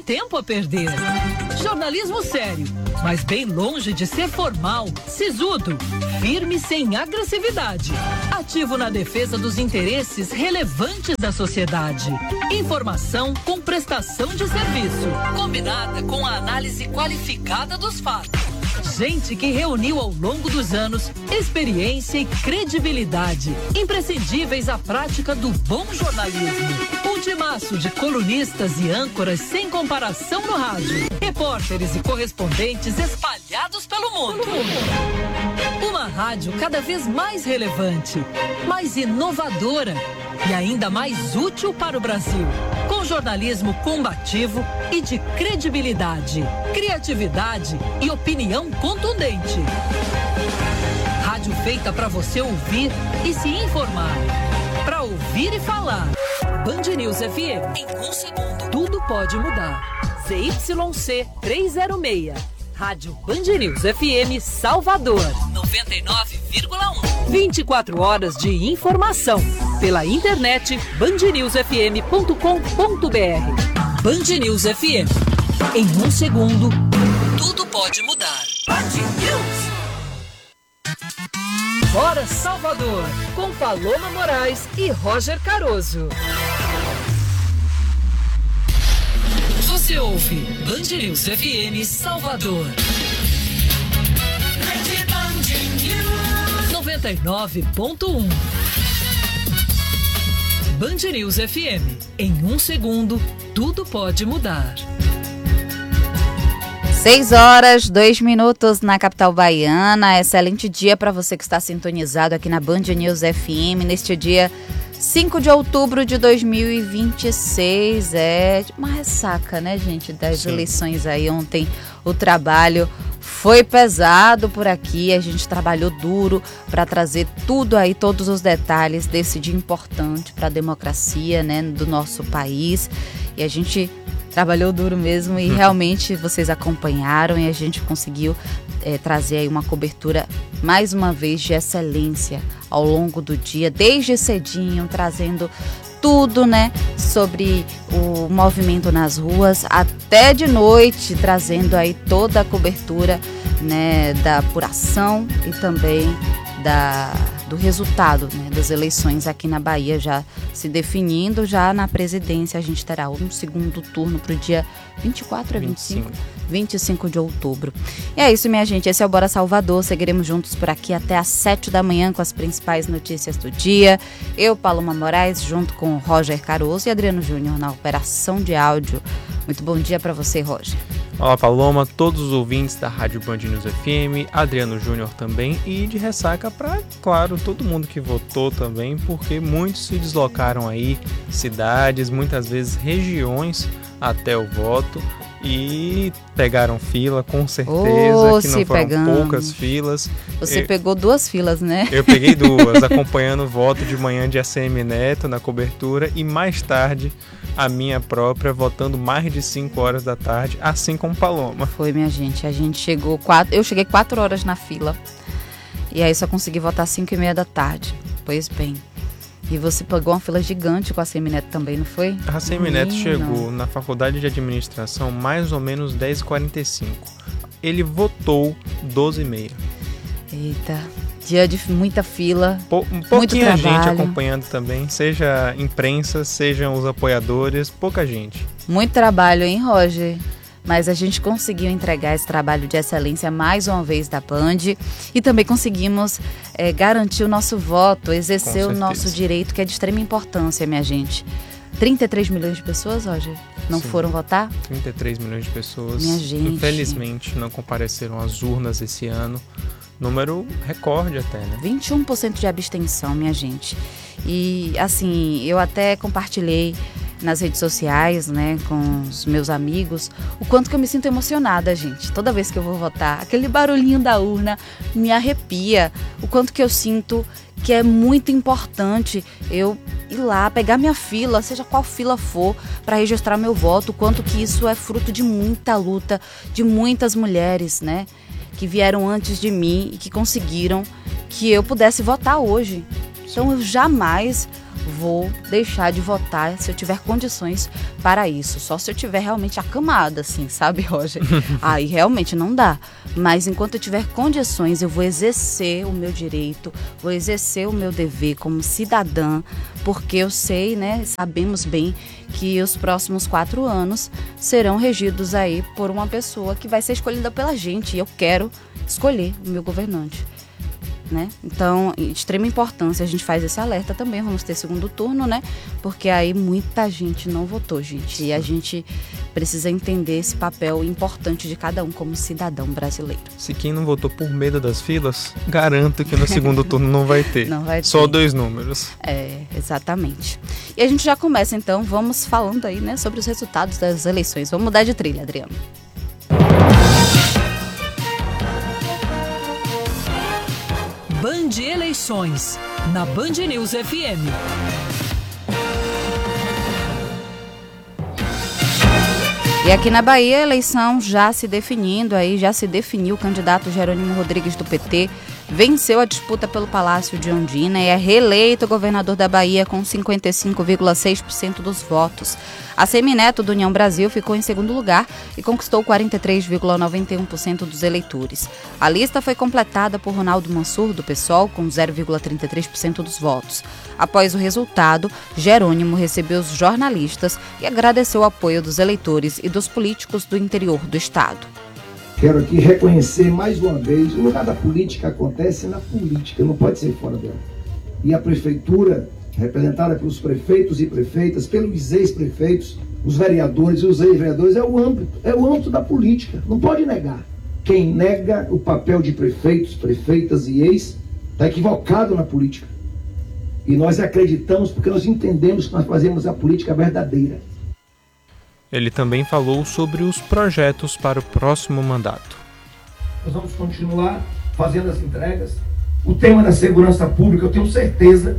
tempo a perder. Jornalismo sério, mas bem longe de ser formal, sisudo, firme sem agressividade, ativo na defesa dos interesses relevantes da sociedade. Informação com prestação de serviço, combinada com a análise qualificada dos fatos. Gente que reuniu ao longo dos anos experiência e credibilidade, imprescindíveis à prática do bom jornalismo. Um timaço de colunistas e âncoras sem comparação no rádio. Repórteres e correspondentes espalhados pelo mundo. Uma rádio cada vez mais relevante, mais inovadora e ainda mais útil para o Brasil. Com jornalismo combativo e de credibilidade, criatividade e opinião contundente. Rádio feita para você ouvir e se informar. Para ouvir e falar. Band News FM. Em um segundo, tudo pode mudar. ZYC 306. Rádio Band News FM Salvador. 99,1. 24 horas de informação. Pela internet, bandnewsfm.com.br. Band News FM. Em um segundo, tudo pode mudar. Band News. Bora Salvador, com Paloma Moraes e Roger Caroso. Você ouve Band News FM Salvador. 99.1. Band News FM. Em um segundo, tudo pode mudar. 6h02 na capital baiana. Excelente dia para você que está sintonizado aqui na Band News FM neste dia 5 de outubro de 2026. É uma ressaca, né, gente, das eleições aí. Ontem o trabalho foi pesado por aqui, a gente trabalhou duro para trazer tudo aí, todos os detalhes desse dia importante para a democracia, né, do nosso país. E a gente trabalhou duro mesmo e realmente vocês acompanharam e a gente conseguiu trazer aí uma cobertura, mais uma vez, de excelência ao longo do dia, desde cedinho, trazendo tudo, né, sobre o movimento nas ruas, até de noite, trazendo aí toda a cobertura, né, da apuração e também do resultado, né, das eleições aqui na Bahia já se definindo. Já na presidência a gente terá um segundo turno para o dia 24 a 25 de outubro. E é isso, minha gente, esse é o Bora Salvador. Seguiremos juntos por aqui até às 7 da manhã com as principais notícias do dia. Eu, Paloma Moraes, junto com Roger Caroso e Adriano Júnior na operação de áudio. Muito bom dia para você, Roger. Olá, Paloma, todos os ouvintes da Rádio Band News FM, Adriano Júnior também, e de ressaca para, claro, todo mundo que votou também, porque muitos se deslocaram aí, cidades, muitas vezes regiões até o voto, e pegaram fila, com certeza, que não foram poucas filas. Você pegou 2 filas, né? Eu peguei 2, acompanhando o voto de manhã de ACM Neto na cobertura e mais tarde a minha própria, votando mais de 5 horas da tarde, assim como Paloma. Foi, minha gente, a gente chegou, eu cheguei 4 horas na fila e aí só consegui votar 5h30 da tarde. Pois bem. E você pegou uma fila gigante com a ACM Neto também, não foi? A ACM Neto chegou na Faculdade de Administração mais ou menos 10h45. Ele votou 12h30. Eita, dia de muita fila, pouquinha gente acompanhando também, seja imprensa, sejam os apoiadores, pouca gente. Muito trabalho, hein, Roger? Mas a gente conseguiu entregar esse trabalho de excelência mais uma vez da Band e também conseguimos garantir o nosso voto, exercer o nosso direito, que é de extrema importância, minha gente. 33 milhões de pessoas, Roger, não foram votar? 33 milhões de pessoas, minha gente, infelizmente, não compareceram às urnas esse ano. Número recorde até, né? 21% de abstenção, minha gente. E, assim, eu até compartilhei nas redes sociais, né, com os meus amigos, o quanto que eu me sinto emocionada, gente. Toda vez que eu vou votar, aquele barulhinho da urna me arrepia. O quanto que eu sinto que é muito importante eu ir lá, pegar minha fila, seja qual fila for, para registrar meu voto. O quanto que isso é fruto de muita luta, de muitas mulheres, né, que vieram antes de mim e que conseguiram que eu pudesse votar hoje. Então eu jamais vou deixar de votar se eu tiver condições para isso. Só se eu tiver realmente acamada, assim, sabe, Roger? Aí realmente não dá. Mas enquanto eu tiver condições, eu vou exercer o meu direito, vou exercer o meu dever como cidadã, porque eu sei, né, sabemos bem que os próximos 4 anos serão regidos aí por uma pessoa que vai ser escolhida pela gente, e eu quero escolher o meu governante. Né? Então, de extrema importância, a gente faz esse alerta também, vamos ter segundo turno, né? Porque aí muita gente não votou, gente, e a gente precisa entender esse papel importante de cada um como cidadão brasileiro. Se quem não votou por medo das filas, garanto que no segundo turno não vai ter. Não vai ter. Só 2 números. Exatamente. E a gente já começa então, vamos falando aí, né, sobre os resultados das eleições. Vamos mudar de trilha, Adriano. Band Eleições, na Band News FM. E aqui na Bahia, a eleição já se definindo, aí já se definiu o candidato Jerônimo Rodrigues do PT, venceu a disputa pelo Palácio de Ondina e é reeleito governador da Bahia com 55,6% dos votos. A Semineto do União Brasil ficou em segundo lugar e conquistou 43,91% dos eleitores. A lista foi completada por Ronaldo Mansur, do PSOL, com 0,33% dos votos. Após o resultado, Jerônimo recebeu os jornalistas e agradeceu o apoio dos eleitores e dos políticos do interior do estado. Quero aqui reconhecer mais uma vez, o lugar da política acontece na política, não pode ser fora dela. E a prefeitura, representada pelos prefeitos e prefeitas, pelos ex-prefeitos, os vereadores e os ex-vereadores, é o âmbito da política, não pode negar. Quem nega o papel de prefeitos, prefeitas e ex, está equivocado na política. E nós acreditamos porque nós entendemos que nós fazemos a política verdadeira. Ele também falou sobre os projetos para o próximo mandato. Nós vamos continuar fazendo as entregas. O tema da segurança pública, eu tenho certeza,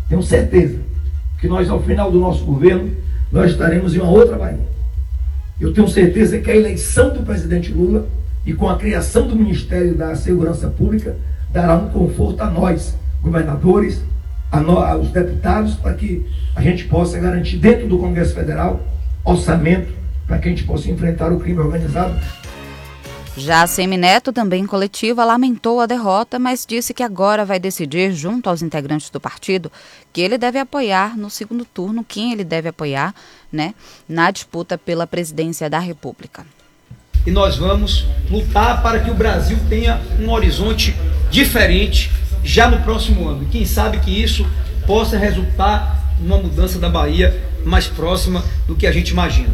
que nós, ao final do nosso governo, nós estaremos em uma outra Bahia. Eu tenho certeza que a eleição do presidente Lula e com a criação do Ministério da Segurança Pública dará um conforto a nós, governadores, aos deputados, para que a gente possa garantir dentro do Congresso Federal orçamento para que a gente possa enfrentar o crime organizado. Já a Semineto, também em coletiva, lamentou a derrota, mas disse que agora vai decidir, junto aos integrantes do partido, que ele deve apoiar no segundo turno, quem ele deve apoiar, né, na disputa pela presidência da República. E nós vamos lutar para que o Brasil tenha um horizonte diferente já no próximo ano. E quem sabe que isso possa resultar numa mudança da Bahia mais próxima do que a gente imagina.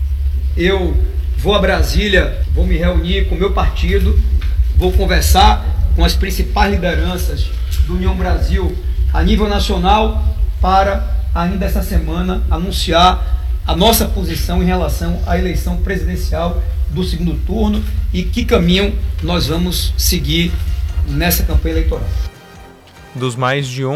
Eu vou a Brasília, vou me reunir com o meu partido, vou conversar com as principais lideranças do União Brasil a nível nacional para, ainda essa semana, anunciar a nossa posição em relação à eleição presidencial do segundo turno e que caminho nós vamos seguir nessa campanha eleitoral. Dos mais de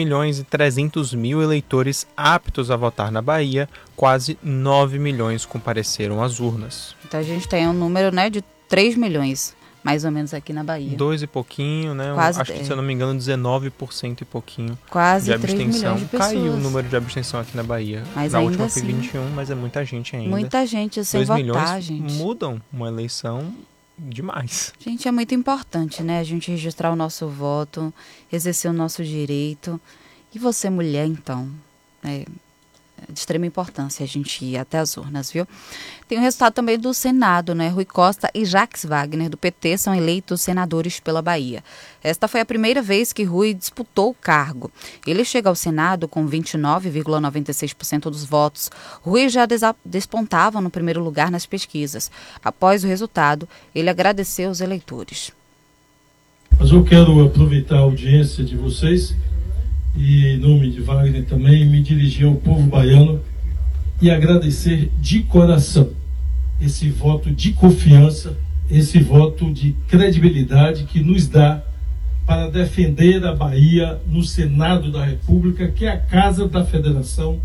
11.300.000 eleitores aptos a votar na Bahia, quase 9 milhões compareceram às urnas. Então a gente tem um número, né, de 3 milhões, mais ou menos, aqui na Bahia. 2 e pouquinho, né? Quase, acho que, se eu não me engano, 19% e pouquinho quase de abstenção. 3 milhões de pessoas. Caiu o número de abstenção aqui na Bahia. Mas na ainda última assim, foi 21, mas é muita gente ainda. Muita gente sem 2 votar, milhões gente. Mudam uma eleição demais. Gente, é muito importante, né? A gente registrar o nosso voto, exercer o nosso direito. E você, mulher, então, é de extrema importância a gente ir até as urnas, viu? Tem o resultado também do Senado, né? Rui Costa e Jacques Wagner, do PT, são eleitos senadores pela Bahia. Esta foi a primeira vez que Rui disputou o cargo. Ele chega ao Senado com 29,96% dos votos. Rui já despontava no primeiro lugar nas pesquisas. Após o resultado, ele agradeceu os eleitores. Mas eu quero aproveitar a audiência de vocês e, em nome de Wagner também, me dirigir ao povo baiano e agradecer de coração esse voto de confiança, esse voto de credibilidade que nos dá para defender a Bahia no Senado da República, que é a Casa da Federação.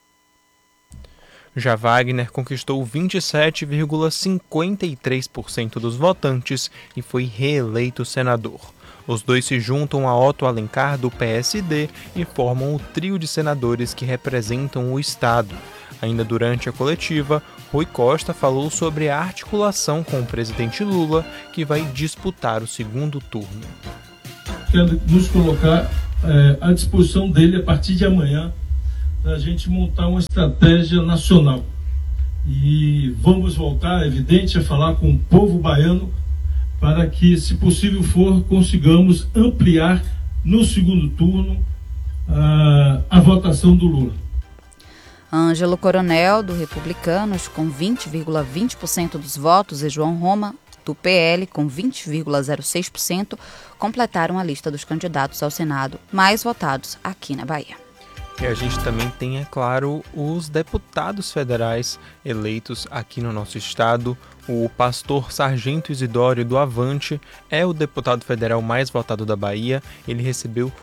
Já Wagner conquistou 27,53% dos votantes e foi reeleito senador. Os dois se juntam a Otto Alencar, do PSD, e formam o trio de senadores que representam o Estado. Ainda durante a coletiva, Rui Costa falou sobre a articulação com o presidente Lula, que vai disputar o segundo turno. Quero nos colocar à disposição dele a partir de amanhã para a gente montar uma estratégia nacional. E vamos voltar, é evidente, a falar com o povo baiano para que, se possível for, consigamos ampliar no segundo turno a votação do Lula. Ângelo Coronel, do Republicanos, com 20,20% dos votos, e João Roma, do PL, com 20,06%, completaram a lista dos candidatos ao Senado mais votados aqui na Bahia. E a gente também tem, é claro, os deputados federais eleitos aqui no nosso estado. O pastor Sargento Isidório, do Avante, é o deputado federal mais votado da Bahia. Ele recebeu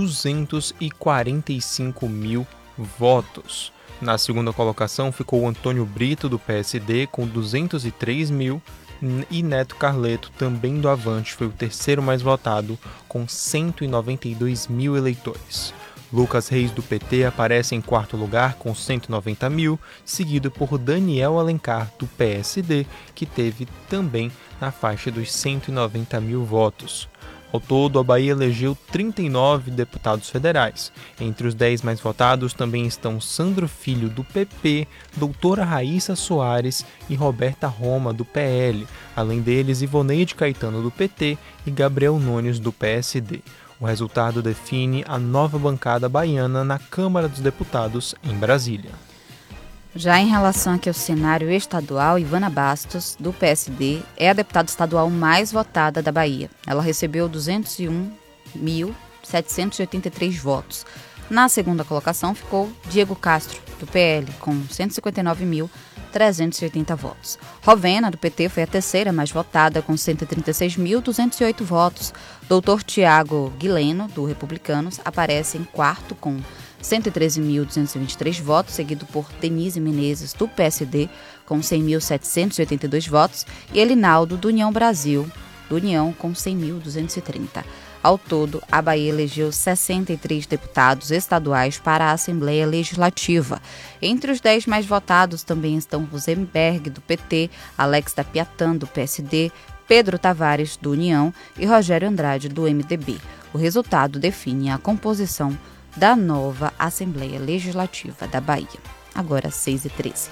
245 mil votos. Na segunda colocação ficou o Antônio Brito, do PSD, com 203 mil. E Neto Carleto, também do Avante, foi o terceiro mais votado, com 192 mil eleitores. Lucas Reis, do PT, aparece em quarto lugar com 190 mil, seguido por Daniel Alencar, do PSD, que teve também na faixa dos 190 mil votos. Ao todo, a Bahia elegeu 39 deputados federais. Entre os 10 mais votados também estão Sandro Filho, do PP, doutora Raíssa Soares e Roberta Roma, do PL. Além deles, Ivoneide Caetano, do PT, e Gabriel Nunes, do PSD. O resultado define a nova bancada baiana na Câmara dos Deputados, em Brasília. Já em relação aqui ao cenário estadual, Ivana Bastos, do PSD, é a deputada estadual mais votada da Bahia. Ela recebeu 201.783 votos. Na segunda colocação ficou Diego Castro, do PL, com 159.380 votos. Rovena, do PT, foi a terceira mais votada, com 136.208 votos. Doutor Tiago Guileno, do Republicanos, aparece em quarto, com 113.223 votos, seguido por Denise Menezes, do PSD, com 100.782 votos, e Elinaldo, do União Brasil, do União, com 100.230. Ao todo, a Bahia elegeu 63 deputados estaduais para a Assembleia Legislativa. Entre os 10 mais votados também estão Rosenberg, do PT, Alex da Piatã, do PSD, Pedro Tavares, do União, e Rogério Andrade, do MDB. O resultado define a composição da nova Assembleia Legislativa da Bahia. Agora 6h13.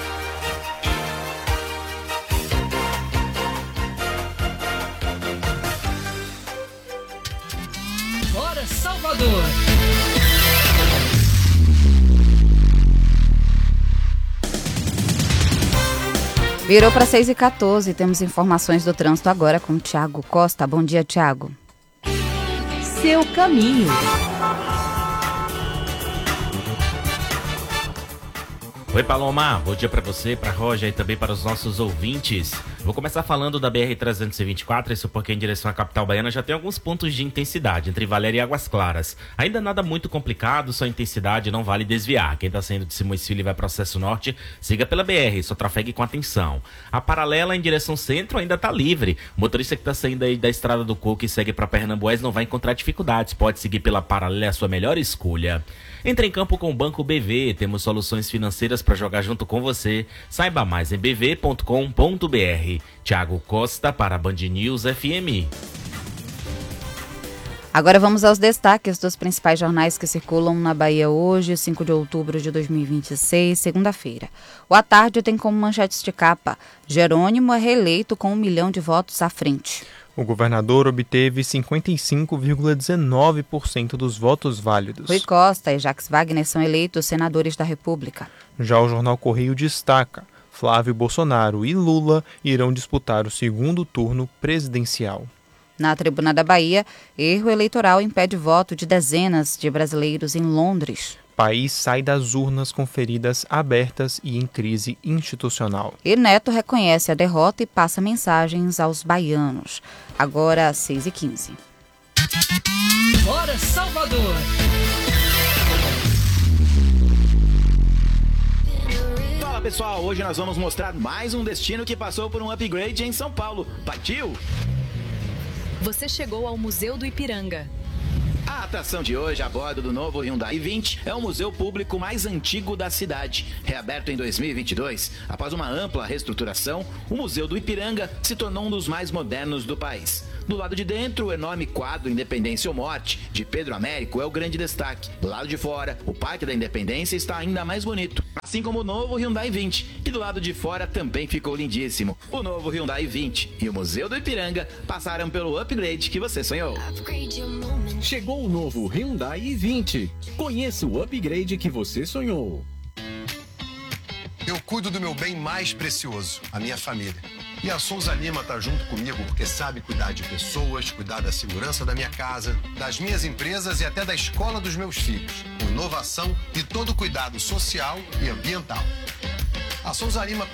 Bora, Salvador! Virou para 6h14. Temos informações do trânsito agora com o Thiago Costa. Bom dia, Thiago. Seu caminho. Oi, Paloma, bom dia para você, para Roger e também para os nossos ouvintes. Vou começar falando da BR-324, isso porque em direção à capital baiana já tem alguns pontos de intensidade, entre Valéria e Águas Claras. Ainda nada muito complicado, só intensidade, não vale desviar. Quem está saindo de Simões Filho e vai para o Acesso Norte, siga pela BR, só trafegue com atenção. A paralela em direção centro ainda está livre. O motorista que está saindo aí da Estrada do Coco e segue para Pernambués não vai encontrar dificuldades, pode seguir pela paralela, é a sua melhor escolha. Entre em campo com o Banco BV, temos soluções financeiras para jogar junto com você. Saiba mais em bv.com.br. Thiago Costa para Band News FM. Agora vamos aos destaques dos principais jornais que circulam na Bahia hoje, 5 de outubro de 2026, segunda-feira. O À Tarde tem como manchetes de capa: Jerônimo é reeleito com 1 milhão de votos à frente. O governador obteve 55,19% dos votos válidos. Rui Costa e Jacques Wagner são eleitos senadores da República. Já o jornal Correio destaca: Flávio Bolsonaro e Lula irão disputar o segundo turno presidencial. Na Tribuna da Bahia, erro eleitoral impede voto de dezenas de brasileiros em Londres. País sai das urnas com feridas abertas e em crise institucional. E Neto reconhece a derrota e passa mensagens aos baianos. Agora, 6h15. Bora, Salvador! Fala, pessoal, hoje nós vamos mostrar mais um destino que passou por um upgrade em São Paulo. Partiu? Você chegou ao Museu do Ipiranga. A atração de hoje a bordo do novo Hyundai i20 é o museu público mais antigo da cidade. Reaberto em 2022, após uma ampla reestruturação, o Museu do Ipiranga se tornou um dos mais modernos do país. Do lado de dentro, o enorme quadro Independência ou Morte, de Pedro Américo, é o grande destaque. Do lado de fora, o Parque da Independência está ainda mais bonito, assim como o novo Hyundai i20. E do lado de fora também ficou lindíssimo. O novo Hyundai i20 e o Museu do Ipiranga passaram pelo upgrade que você sonhou. Chegou o novo Hyundai i20. Conheça o upgrade que você sonhou. Eu cuido do meu bem mais precioso, a minha família. E a Souza Lima está junto comigo porque sabe cuidar de pessoas, cuidar da segurança da minha casa, das minhas empresas e até da escola dos meus filhos, com inovação e todo cuidado social e ambiental. A Souza Lima